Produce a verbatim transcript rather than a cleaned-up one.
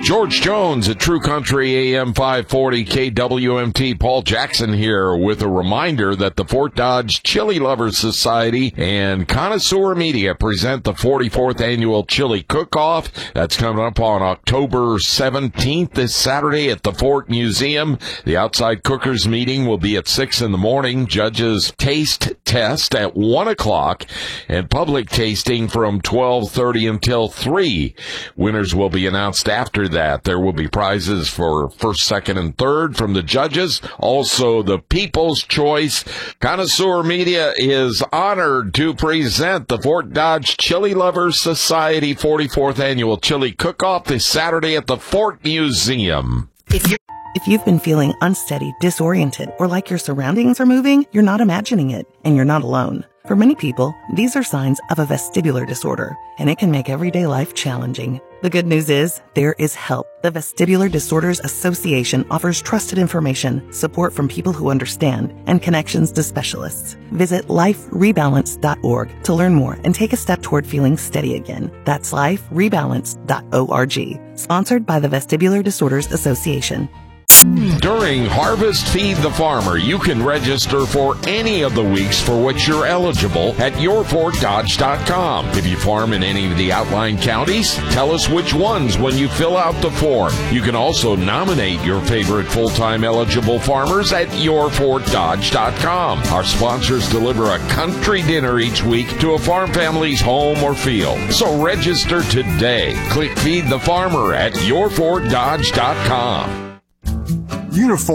George Jones at True Country A M five forty K W M T. Paul Jackson here with a reminder that the Fort Dodge Chili Lovers Society and Connoisseur Media present the forty-fourth Annual Chili Cook-Off. That's coming up on October seventeenth, this Saturday at the Fort Museum. The outside cookers meeting will be at six in the morning. Judges taste test at one o'clock and public tasting from twelve thirty until three. Winners will be announced after that. That. There will be prizes for first, second, and third from the judges. Also, the People's Choice. Connoisseur Media is honored to present the Fort Dodge Chili Lovers Society forty-fourth Annual Chili Cook-Off this Saturday at the Fort Museum. If you're If you've been feeling unsteady, disoriented, or like your surroundings are moving, you're not imagining it, and you're not alone. For many people, these are signs of a vestibular disorder, and it can make everyday life challenging. The good news is, there is help. The Vestibular Disorders Association offers trusted information, support from people who understand, and connections to specialists. Visit life rebalance dot org to learn more and take a step toward feeling steady again. That's life rebalance dot org. Sponsored by the Vestibular Disorders Association. During Harvest Feed the Farmer, you can register for any of the weeks for which you're eligible at your fort dodge dot com. If you farm in any of the outlying counties, tell us which ones when you fill out the form. You can also nominate your favorite full-time eligible farmers at your fort dodge dot com. Our sponsors deliver a country dinner each week to a farm family's home or field. So register today. Click Feed the Farmer at your fort dodge dot com. Uniform